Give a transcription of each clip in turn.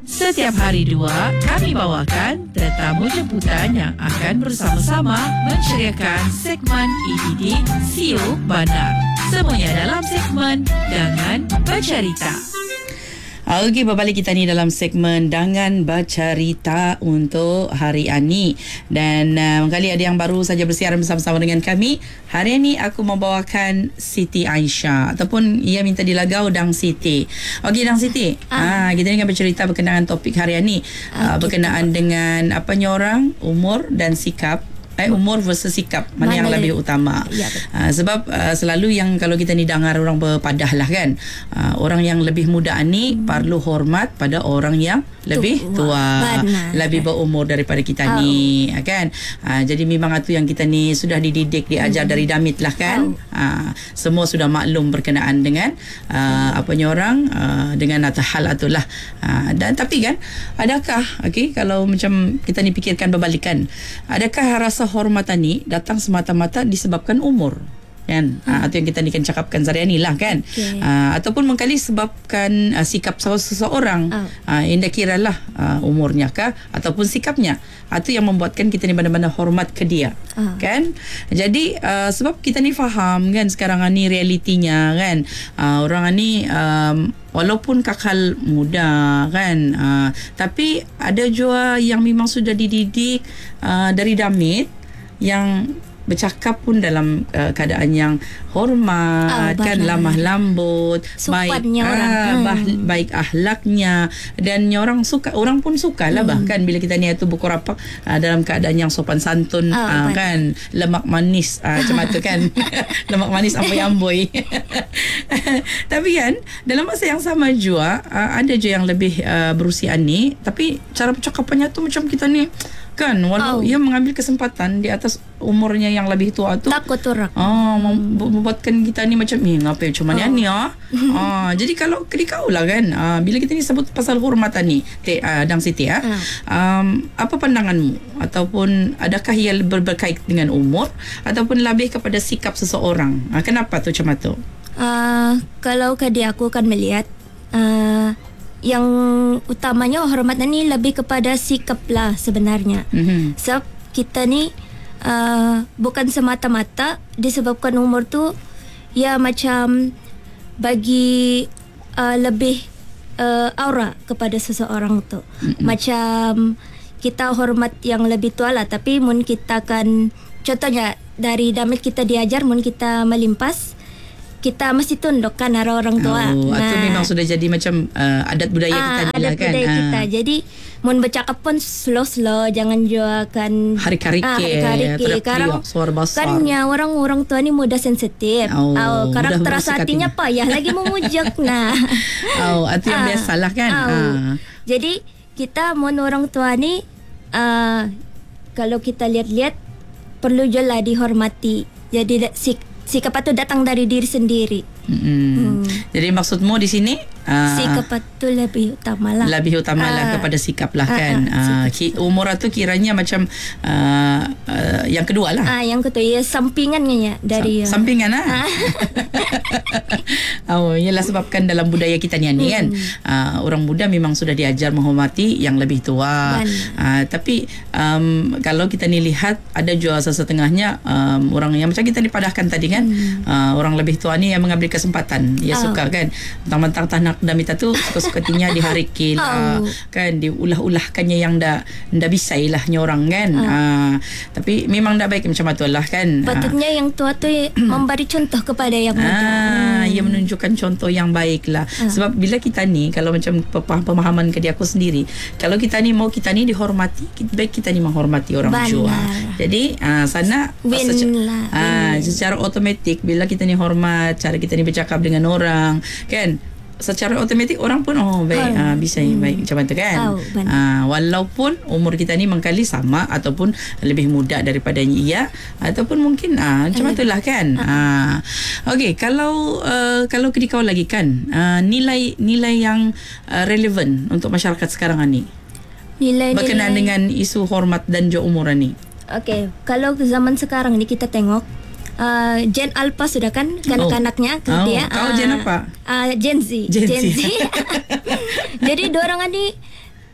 Setiap hari 2, kami bawakan tetamu jemputan yang akan bersama-sama menceriakan segmen EDD Sio Bandar. Semuanya dalam segmen Dangan Bercerita. Okey, berbalik kita ni dalam segmen Dangan Bercerita untuk hari ini. Dan kali ada yang baru saja bersiaran bersama-sama dengan kami. Hari ini aku membawakan Siti Aisyah ataupun ia minta dilagau Dang Siti. Okey, Dang Siti. Kita ni akan bercerita berkenaan topik hari ini. Berkenaan dengan apanya orang, umur dan sikap. Umur versus sikap, mana yang lebih utama. Sebab selalu yang kalau kita ni dengar orang berpadah lah kan, orang yang lebih muda ni perlu hormat pada orang yang lebih tua, lebih berumur daripada kita ni kan. Jadi memang itu yang kita ni sudah dididik, diajar dari damit lah kan. Semua sudah maklum berkenaan dengan apanya orang, dengan hal itulah. Dan tapi kan, adakah kalau macam kita ni fikirkan berbalikan, adakah rasa hormatan ni datang semata-mata disebabkan umur kan? Itu yang kita ni kan cakapkan sehari ni lah kan. Ataupun mengkali sebabkan sikap seseorang, indah kira lah umurnya kah ataupun sikapnya, itu yang membuatkan kita ni benar-benar hormat ke dia kan. Jadi sebab kita ni faham kan sekarang ni realitinya kan, orang ni walaupun kakal muda kan, tapi ada juga yang memang sudah dididik dari damit yang bercakap pun dalam keadaan yang hormat kan, lamah lambut, baik akhlaknya, dan orang suka, orang pun sukalah bahkan bila kita ni tu berkorapak dalam keadaan yang sopan santun kan, lemak manis macam tu kan. Lemak manis amboi-amboi. Tapi kan dalam masa yang sama juga ada je yang lebih berusia ni, tapi cara percakapannya tu macam kita ni kan, walau ia mengambil kesempatan di atas umurnya yang lebih tua tu, takut orang membuatkan kita ni macam ngapain cuma ni jadi kalau kau lah kan, bila kita ni sebut pasal hormatan ni Dang Siti apa pandanganmu, ataupun adakah ia berkait dengan umur ataupun lebih kepada sikap seseorang? Kenapa tu macam tu? Kalau kadi aku akan melihat yang utamanya hormatan ni lebih kepada sikap lah sebenarnya. Sebab kita ni bukan semata-mata disebabkan umur tu, ya macam bagi lebih aura kepada seseorang tu. Macam kita hormat yang lebih tua lah, tapi mun kita kan, contohnya dari damit kita diajar, mun kita melimpas, kita mesti tunduk kan arah orang tua. Itu memang sudah jadi macam adat budaya kita ni lah kan. Adat budaya kita. Jadi mun bercakap pun slow-slow, jangan juakan hari-hari sekarang suara besar. Kan ya orang tua ni mudah sensitif. Karakter hatinya payah lagi memujuk. Itu yang biasalah kan. Jadi kita mun orang tua ni kalau kita lihat-lihat perlu je lah dihormati. Jadi sikap itu datang dari diri sendiri. Jadi maksudmu di sini sikap itu lebih utama lah. Lebih utama lah kepada sikap lah kan. Umur itu kiranya macam yang kedua lah. Yang kedua, ya sampingannya ya dari sampingan lah. Ialah sebabkan dalam budaya kita ni kan, orang muda memang sudah diajar menghormati yang lebih tua. Tapi kalau kita ni lihat ada juga sesetengahnya orang yang macam kita dipadahkan tadi kan, orang lebih tua ni yang mengambil kesempatan. Ia suka kan, mentang-mentang tanah damita tu suka-sukatinya dihariki lah kan, diulah-ulahkannya yang dah bisa ilahnya orang kan. Tapi memang dah baik macam tu lah kan. Patutnya yang tua tu memberi contoh kepada yang muda. Ia menunjukkan contoh yang baik lah. Sebab bila kita ni, kalau macam pemahaman ke dia aku sendiri, kalau kita ni mau kita ni dihormati, baik kita ni menghormati orang jua. Jadi sana secara automatik bila kita ni hormat, cara kita ni bercakap dengan orang kan, secara automatik orang pun baik, bisa baik macam tu kan. Walaupun umur kita ni mengkali sama ataupun lebih muda daripada ia, ataupun mungkin macam itulah kan. Okey, kalau kau lagi kan, nilai yang relevan untuk masyarakat sekarang ni berkenaan dengan isu hormat dan juga umuran ni. Okey, kalau zaman sekarang ni kita tengok Gen Alpha sudah kan kanak-kanaknya dia. Kau Gen apa? Gen Z. Jadi diorang ni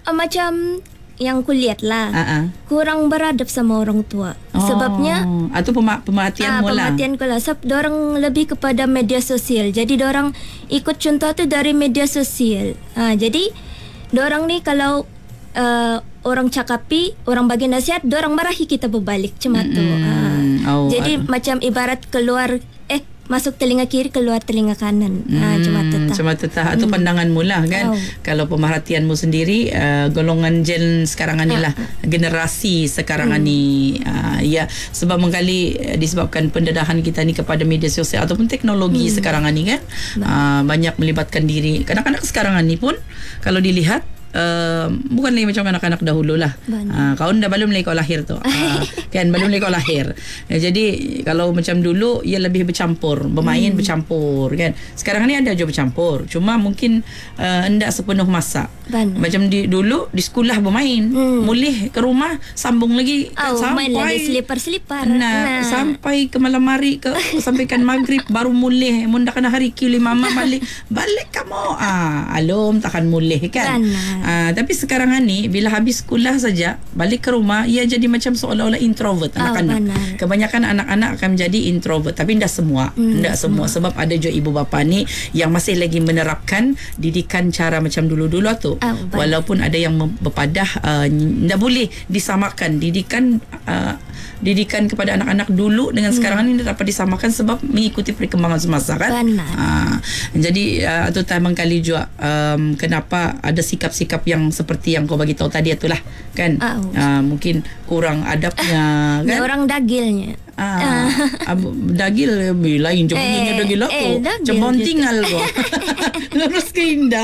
macam yang kulihat lah. Kurang beradab sama orang tua. Sebabnya atau pemerhatian mo lah. Pemerhatian ko lah. Sebab dorang lebih kepada media sosial. Jadi dorang ikut contoh tu dari media sosial. Jadi dorang ni kalau orang cakapi, orang bagi nasihat, dorang marahi kita berbalik macam tu. Jadi macam ibarat keluar masuk telinga kiri, keluar telinga kanan. Cuma tetah atau pandangan mula kan. Kalau pemerhatianmu sendiri, golongan gen sekarang ni lah, generasi sekarang ni, ya, sebab mengkali disebabkan pendedahan kita ni kepada media sosial ataupun teknologi sekarang ni kan, banyak melibatkan diri. Kanak-kanak sekarang ni pun kalau dilihat, bukan lagi macam anak-anak dahulu lah. Kawan dah belum lagi kau lahir tu. Kan belum lagi kau lahir. Jadi kalau macam dulu ia lebih bercampur, bermain bercampur kan. Sekarang ni ada je bercampur. Cuma mungkin hendak sepenuh masa. Macam dulu di sekolah bermain, mulih ke rumah sambung lagi main lagi selipar-selipar. Sampai ke malam hari sampaikan maghrib baru mulih. Mun dah kena hari Q5 mama balik kamu. Alum takkan mulih kan. Tapi sekarang ni bila habis sekolah saja balik ke rumah ia jadi macam seolah-olah introvert anak-anak. Kebanyakan anak-anak akan menjadi introvert, tapi tidak semua. Sebab ada je ibu bapa ni yang masih lagi menerapkan didikan cara macam dulu-dulu tu. Walaupun ada yang berpadah, tidak boleh disamakan didikan kepada anak-anak dulu dengan sekarang ni dapat disamakan sebab mengikuti perkembangan semasa kan. Jadi itu tamang kali juga kenapa ada sikap-sikap yang seperti yang kau bagi tahu tadi itulah kan. Mungkin kurang adabnya kan. Orang dagilnya. Dagil lain je bunyinya dagil aku. Cebon tinggal kau. Lurus ke indah.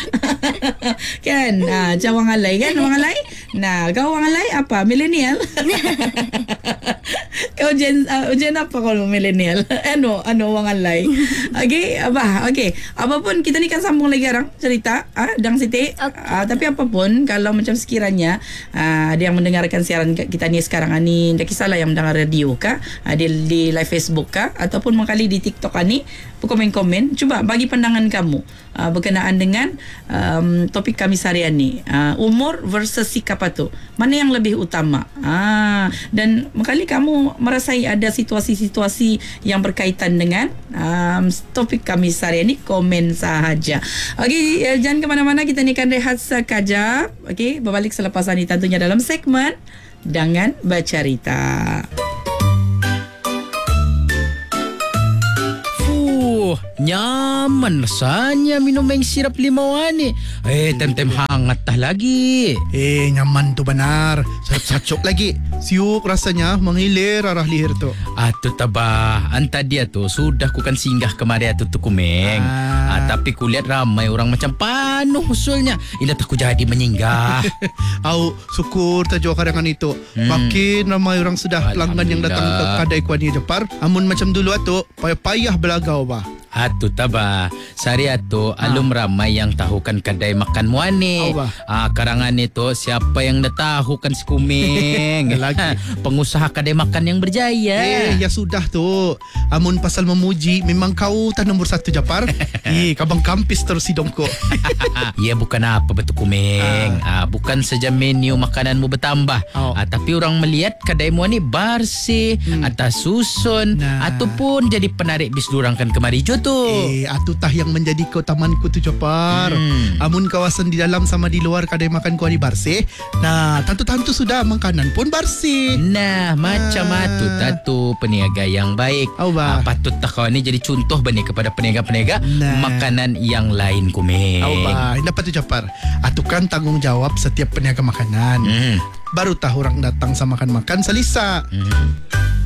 Kan. Macam orang alai kan, orang alai. Nah, kau orang alai apa? Milenial. Kau gen apa kalau milenial? Orang alai. Okey, apapun kita ni kan sambung lagi sekarang cerita Dang Siti. Tapi apapun kalau macam sekiranya ada yang mendengarkan siaran kita ni sekarang ni, tak kisahlah yang mendengar radio kah, di live Facebook kah ataupun mengkali di TikTok ni, komen-komen, cuba bagi pandangan kamu berkenaan dengan topik kami seharian ni. Umur versus sikap tu, mana yang lebih utama? Dan mengkali kamu merasai ada situasi-situasi yang berkaitan dengan topik kami seharian ni, komen sahaja. Okey, jangan ke mana-mana, kita ni akan rehat sekejap. Okey, berbalik selepas ini tentunya dalam segmen Dangan Bercerita. Nyaman rasanya minum yang sirap limau ni. Tem-tem hangat tah lagi. Nyaman tu benar. Sacok lagi. Siuk rasanya mengilir arah leher tu. Atu tabah. Anta dia tu sudah ku kan singgah kemari atu tu kumeng. Tapi ku lihat ramai orang macam panuh usulnya. Ila tak ku jadi menyinggah. Syukur tajo karangan itu. Makin ramai orang sudah pelanggan yang datang ke kedai kuani Jepar. Amun macam dulu atu payah belagau bah. Atu tabah. Sari atu alum ramai yang tahukan kedai makan muani. Karangan itu siapa yang dah tahukan si kumeng. Pengusaha kedai makan yang berjaya. Ya sudah tu. Amun pasal memuji memang kau tak nombor 1 Japar. Kabang kampis terus hidungku. Ya bukan apa betul kumeng. Bukan saja menu makananmu bertambah. Tapi orang melihat kedaimu ni bersih, atas susun, ataupun jadi penarik bis durang kan kemari jo tu. Atu tah yang menjadi keutamanku tu Japar. Amun kawasan di dalam sama di luar kedai makan ku ni bersih. Nah, tentu-tentu sudah makanan pun bersih. Nah, macam tu peniaga yang baik. Patut tak kau ni jadi contoh bani kepada peniaga-peniaga makanan yang lain kumeng. Dapat tu Japar. Atu kan tanggung jawab setiap peniaga makanan. Baru tahu orang datang sama makan-makan selisa.